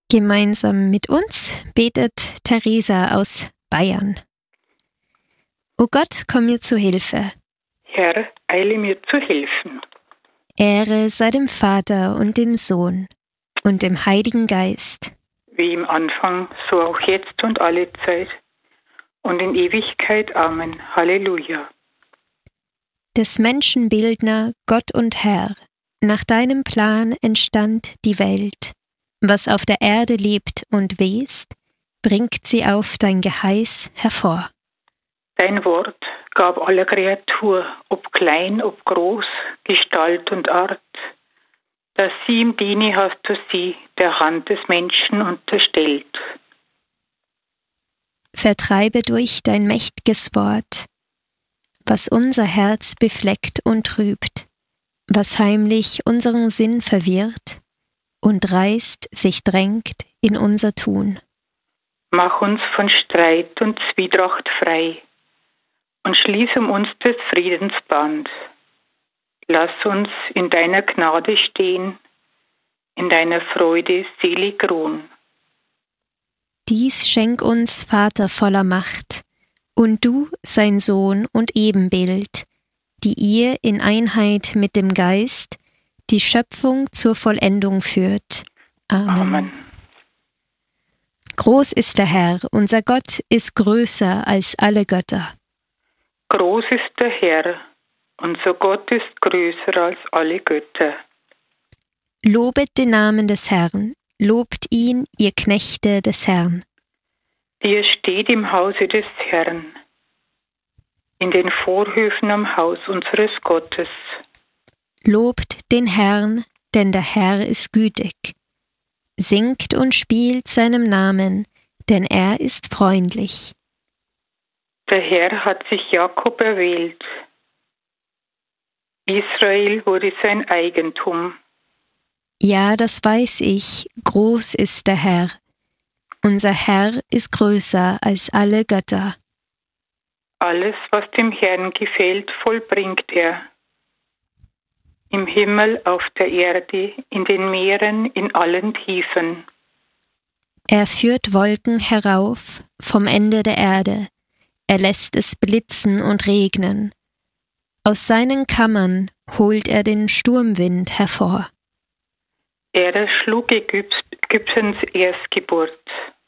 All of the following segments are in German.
Gemeinsam mit uns betet Theresa aus Bayern. O Gott, komm mir zu Hilfe. Herr, eile mir zu helfen. Ehre sei dem Vater und dem Sohn und dem Heiligen Geist. Wie im Anfang, so auch jetzt und alle Zeit und in Ewigkeit. Amen. Halleluja. Des Menschen Bildner, Gott und Herr, nach deinem Plan entstand die Welt. Was auf der Erde lebt und west, bringt sie auf dein Geheiß hervor. Dein Wort gab aller Kreatur, ob klein, ob groß, Gestalt und Art. Dass sie ihm diene, hast du sie der Hand des Menschen unterstellt. Vertreibe durch dein mächtiges Wort, was unser Herz befleckt und trübt, was heimlich unseren Sinn verwirrt und dreist sich drängt in unser Tun. Mach uns von Streit und Zwietracht frei und schließ um uns des Friedens Band. Lass uns in deiner Gnade stehen, in deiner Freude selig ruhen. Dies schenk uns, Vater voller Macht, und du, sein Sohn und Ebenbild, die ihr in Einheit mit dem Geist die Schöpfung zur Vollendung führt. Amen. Amen. Groß ist der Herr, unser Gott ist größer als alle Götter. Groß ist der Herr, unser Gott ist größer als alle Götter. Lobet den Namen des Herrn, lobt ihn, ihr Knechte des Herrn. Die steht im Hause des Herrn, in den Vorhöfen am Haus unseres Gottes. Lobt den Herrn, denn der Herr ist gütig. Singt und spielt seinem Namen, denn er ist freundlich. Der Herr hat sich Jakob erwählt. Israel wurde sein Eigentum. Ja, das weiß ich, groß ist der Herr. Unser Herr ist größer als alle Götter. Alles, was dem Herrn gefällt, vollbringt er. Im Himmel, auf der Erde, in den Meeren, in allen Tiefen. Er führt Wolken herauf vom Ende der Erde. Er lässt es blitzen und regnen. Aus seinen Kammern holt er den Sturmwind hervor. Er erschlug Ägyptens Erstgeburt,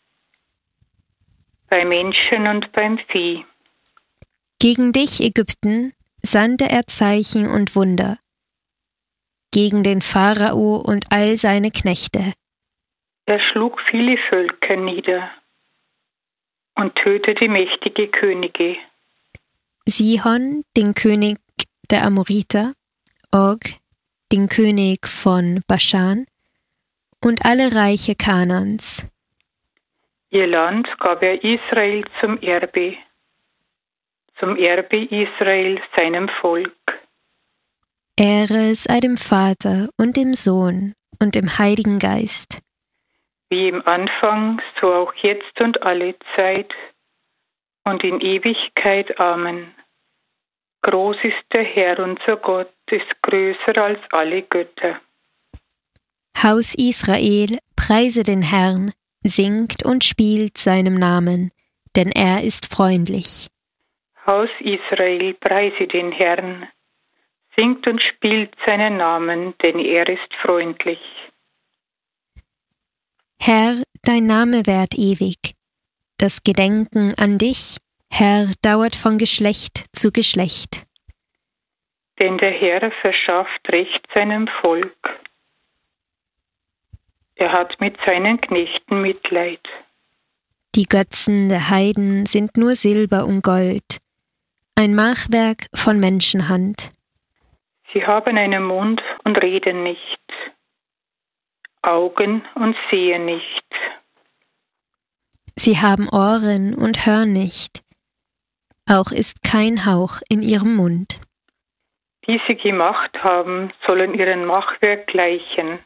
bei Menschen und beim Vieh. Gegen dich, Ägypten, sandte er Zeichen und Wunder. Gegen den Pharao und all seine Knechte. Er schlug viele Völker nieder und tötete mächtige Könige. Sihon, den König der Amoriter, Og, den König von Baschan und alle Reiche Kanaans. Ihr Land gab er Israel zum Erbe Israel seinem Volk. Ehre sei dem Vater und dem Sohn und dem Heiligen Geist. Wie im Anfang, so auch jetzt und alle Zeit und in Ewigkeit. Amen. Groß ist der Herr, unser Gott, ist größer als alle Götter. Haus Israel, preise den Herrn, singt und spielt seinem Namen, denn er ist freundlich. Haus Israel, preise den Herrn, singt und spielt seinen Namen, denn er ist freundlich. Herr, dein Name währt ewig. Das Gedenken an dich, Herr, dauert von Geschlecht zu Geschlecht. Denn der Herr verschafft Recht seinem Volk. Er hat mit seinen Knechten Mitleid. Die Götzen der Heiden sind nur Silber und Gold, ein Machwerk von Menschenhand. Sie haben einen Mund und reden nicht, Augen und sehen nicht. Sie haben Ohren und hören nicht, auch ist kein Hauch in ihrem Mund. Die sie gemacht haben, sollen ihren Machwerk gleichen.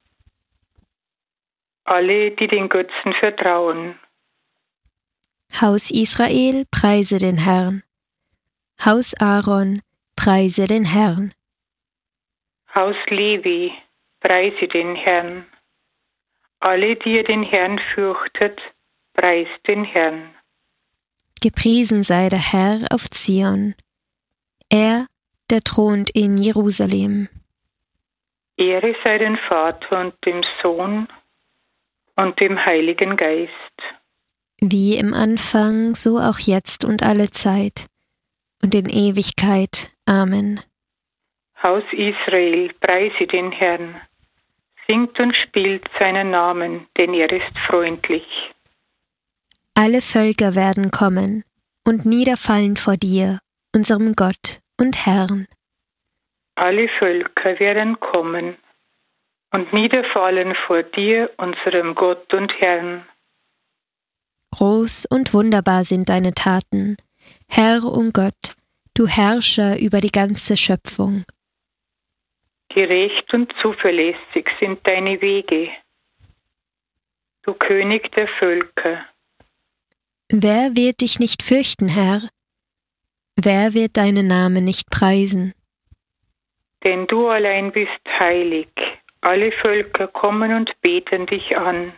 Alle, die den Götzen vertrauen. Haus Israel, preise den Herrn. Haus Aaron, preise den Herrn. Haus Levi, preise den Herrn. Alle, die ihr den Herrn fürchtet, preist den Herrn. Gepriesen sei der Herr auf Zion, er, der thront in Jerusalem. Ehre sei dem Vater und dem Sohn und dem Heiligen Geist. Wie im Anfang, so auch jetzt und alle Zeit und in Ewigkeit. Amen. Haus Israel, preise den Herrn. Singt und spielt seinen Namen, denn er ist freundlich. Alle Völker werden kommen und niederfallen vor dir, unserem Gott und Herrn. Alle Völker werden kommen und niederfallen vor dir, unserem Gott und Herrn. Groß und wunderbar sind deine Taten, Herr und Gott, du Herrscher über die ganze Schöpfung. Gerecht und zuverlässig sind deine Wege, du König der Völker. Wer wird dich nicht fürchten, Herr? Wer wird deinen Namen nicht preisen? Denn du allein bist heilig, alle Völker kommen und beten dich an.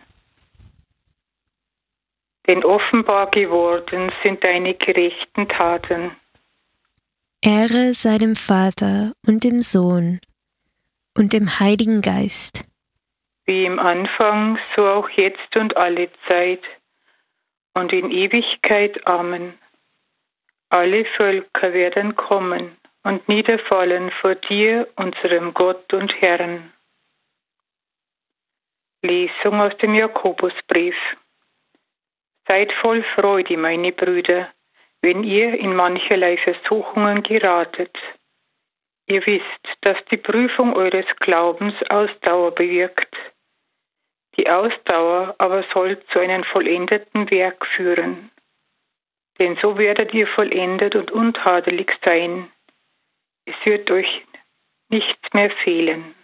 Denn offenbar geworden sind deine gerechten Taten. Ehre sei dem Vater und dem Sohn und dem Heiligen Geist. Wie im Anfang, so auch jetzt und alle Zeit und in Ewigkeit. Amen. Alle Völker werden kommen und niederfallen vor dir, unserem Gott und Herrn. Lesung aus dem Jakobusbrief. Seid voll Freude, meine Brüder, wenn ihr in mancherlei Versuchungen geratet. Ihr wisst, dass die Prüfung eures Glaubens Ausdauer bewirkt. Die Ausdauer aber soll zu einem vollendeten Werk führen. Denn so werdet ihr vollendet und untadelig sein. Es wird euch nichts mehr fehlen.